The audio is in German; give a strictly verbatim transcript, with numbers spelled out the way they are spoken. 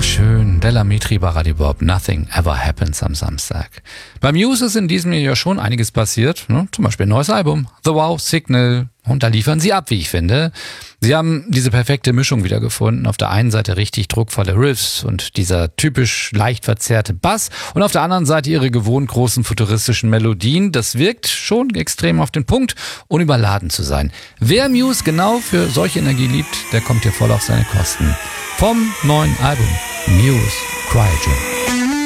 Ach schön, Della Mitri bei Radio Bob, Nothing Ever Happens am Samstag. Bei Muse ist in diesem Jahr ja schon einiges passiert, ne? Zum Beispiel ein neues Album, The Wow, Signal, und da liefern sie ab, wie ich finde. Sie haben diese perfekte Mischung wieder gefunden. Auf der einen Seite richtig druckvolle Riffs und dieser typisch leicht verzerrte Bass und auf der anderen Seite ihre gewohnt großen futuristischen Melodien. Das wirkt schon extrem auf den Punkt, ohne überladen zu sein. Wer Muse genau für solche Energie liebt, der kommt hier voll auf seine Kosten. Vom neuen Album Muse Cryogen.